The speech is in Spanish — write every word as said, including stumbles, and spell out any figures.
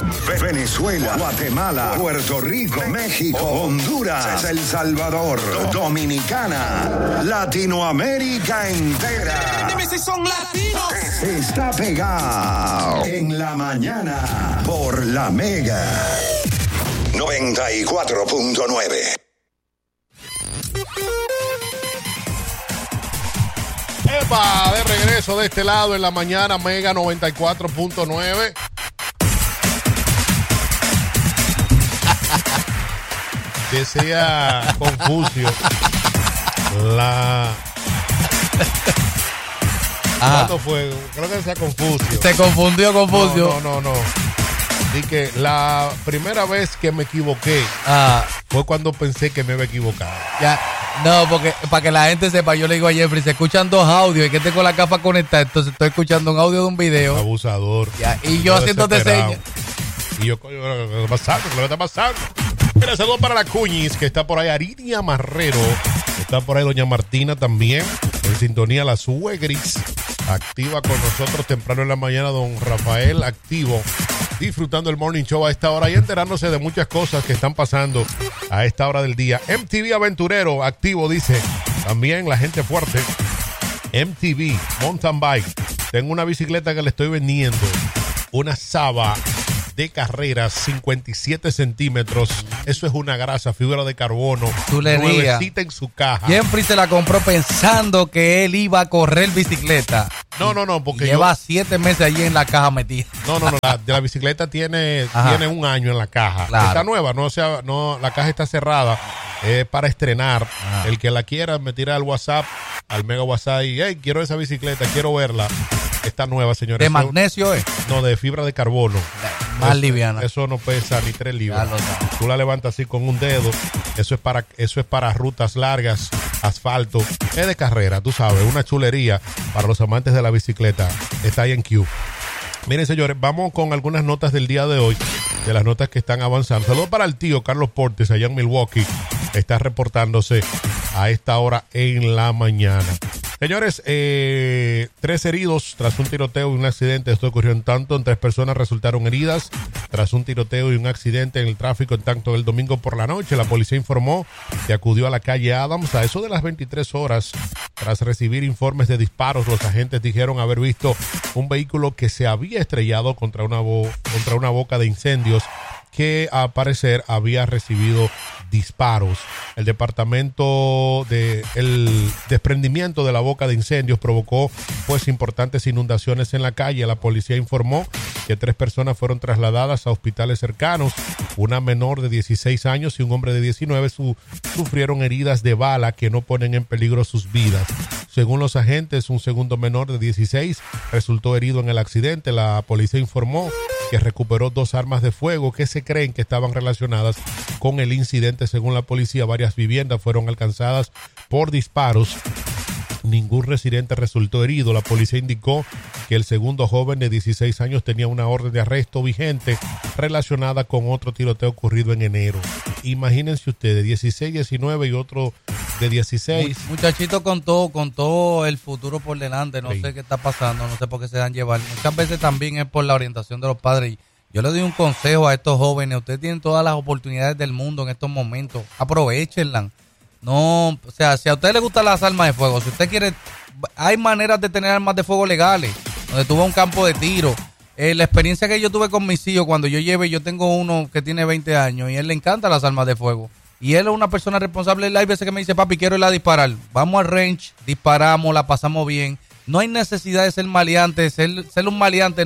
Venezuela, Guatemala, Puerto Rico, México, Honduras, El Salvador, Dominicana, Latinoamérica entera. Dime si son latinos. Está pegado en la mañana por La Mega noventa y cuatro punto nueve. Epa, de regreso de este lado en la mañana, Mega noventa y cuatro punto nueve. Decía Confucio, la... ¿Cuándo fue? Creo que decía Confucio. ¿Se confundió Confucio? No, no, no, no. Dije, la primera vez que me equivoqué ah. fue cuando pensé que me iba a equivocar. Ya, no, porque para que la gente sepa, yo le digo a Jeffrey, se escuchan dos audios y que tengo la gafa conectada, entonces estoy escuchando un audio de un video. Abusador. Ya, y yo haciéndote señas. Y yo, coño, ¿qué está pasando? ¿Qué está pasando? Mira, saludos para la Cuñis, que está por ahí, Aridia Marrero, está por ahí doña Martina también, en sintonía la Suegris, activa con nosotros temprano en la mañana, don Rafael, activo, disfrutando el morning show a esta hora y enterándose de muchas cosas que están pasando a esta hora del día. M T V Aventurero, activo, dice, también la gente fuerte, M T V, Mountain Bike, tengo una bicicleta que le estoy vendiendo, una Saba de carreras, cincuenta y siete centímetros. Eso es una grasa, fibra de carbono. Nuevecita en su caja. Jeffrey se la compró pensando que él iba a correr bicicleta. No, no, no, porque lleva yo... siete meses allí en la caja metida. No, no, no, la, de la bicicleta tiene, tiene un año en la caja. Claro. Está nueva, no, o sea, no, la caja está cerrada. Es para estrenar. Ajá. El que la quiera me tira al WhatsApp, al Mega WhatsApp y, hey, quiero esa bicicleta, quiero verla. Está nueva, señores. ¿De magnesio es? No, de fibra de carbono. Más eso, liviana. Eso no pesa ni tres libras. Tú la levantas así con un dedo. Eso es para, eso es para rutas largas, asfalto. Es de carrera, tú sabes, una chulería para los amantes de la bicicleta. Está ahí en Q. Miren, señores, vamos con algunas notas del día de hoy, de las notas que están avanzando. Saludos para el tío Carlos Portes, allá en Milwaukee. Está reportándose a esta hora en la mañana. Señores, eh, tres heridos tras un tiroteo y un accidente. Esto ocurrió en Tanton. Tres personas resultaron heridas tras un tiroteo y un accidente en el tráfico en Tanton el domingo por la noche. La policía informó que acudió a la calle Adams a eso de las veintitrés horas. Tras recibir informes de disparos, los agentes dijeron haber visto un vehículo que se había estrellado contra una, bo- contra una boca de incendios que al parecer había recibido disparos. El departamento de el desprendimiento de la boca de incendios provocó pues importantes inundaciones en la calle. La policía informó que tres personas fueron trasladadas a hospitales cercanos. Una menor de dieciséis años y un hombre de diecinueve su, sufrieron heridas de bala que no ponen en peligro sus vidas. Según los agentes, un segundo menor de dieciséis resultó herido en el accidente. La policía informó que recuperó dos armas de fuego que se creen que estaban relacionadas con el incidente. Según la policía, varias viviendas fueron alcanzadas por disparos. Ningún residente resultó herido. La policía indicó que el segundo joven de dieciséis años tenía una orden de arresto vigente relacionada con otro tiroteo ocurrido en enero. Imagínense ustedes, dieciséis, diecinueve y otro de dieciséis. Muchachito con todo, con todo el futuro por delante, no sí. sé qué está pasando, no sé por qué se dan llevar. Muchas veces también es por la orientación de los padres. Yo le doy un consejo a estos jóvenes, ustedes tienen todas las oportunidades del mundo en estos momentos, aprovechenlas. No, o sea, si a usted le gustan las armas de fuego, si usted quiere, hay maneras de tener armas de fuego legales, donde tú vas a un campo de tiro. Eh, la experiencia que yo tuve con mis hijos, cuando yo lleve, yo tengo uno que tiene veinte años y a él le encantan las armas de fuego. Y él es una persona responsable. Hay veces que me dice, papi, quiero ir a disparar. Vamos al range, disparamos, la pasamos bien. No hay necesidad de ser maleante, ser, ser un maleante.